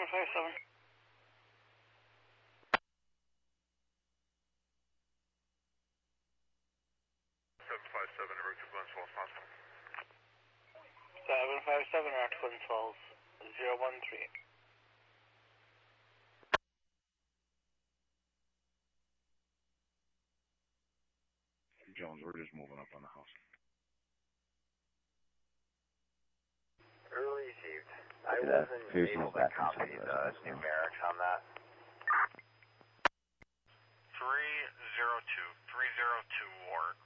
757. 757, direct to Glens Falls Hospital. 757, direct to Glens Falls, 013. Jones, we're just moving up on the house. Early received. I wasn't able to copy the numerics on that. 302 Ward.